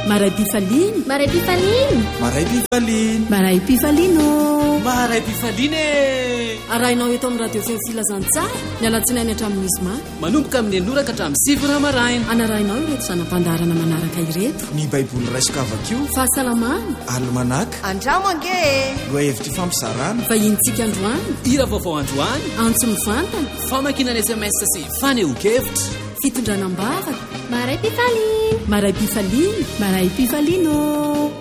Maray Pifaliny. Maray Pifaliny. Maray Pifaliny. Maray Pifalino. Maray Pifaliny. Arahinao eto amin'ny radio feo filazantsara ny alatsinainy hatramin'ny zoma manomboka amin'ny anoraka hatramin'ny 7 maraina. Anarahinao ireto zanam-pandarana manaraka ireto. Ny baiboly raisika avakio. Fahasalamana. Almanaka. Andramo ange. Lohahevitra fampizarana. Vahintsika androany. Hira vaovao androany. Antso mivantana. Famakinana SMS sy fanehoan-kevitra. Fitondranam-bavaka. Maray Pifaliny. Maray Pifaliny. Maray Pifalino.